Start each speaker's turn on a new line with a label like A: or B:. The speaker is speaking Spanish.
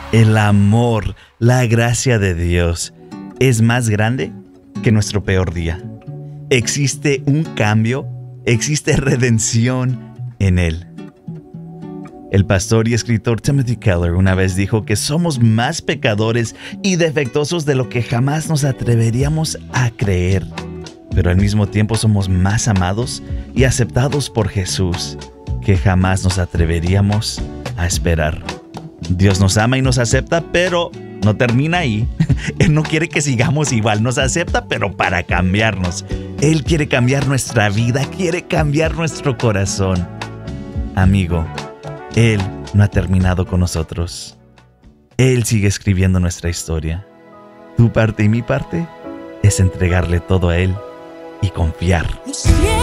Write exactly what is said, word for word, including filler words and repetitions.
A: El amor, la gracia de Dios es más grande que nuestro peor día. Existe un cambio, existe redención en Él. El pastor y escritor Timothy Keller una vez dijo que somos más pecadores y defectuosos de lo que jamás nos atreveríamos a creer, pero al mismo tiempo somos más amados y aceptados por Jesús que jamás nos atreveríamos a esperar. Dios nos ama y nos acepta, pero no termina ahí. Él no quiere que sigamos igual, nos acepta, pero para cambiarnos. Él quiere cambiar nuestra vida, quiere cambiar nuestro corazón. Amigo, Él no ha terminado con nosotros. Él sigue escribiendo nuestra historia. Tu parte y mi parte es entregarle todo a Él y confiar.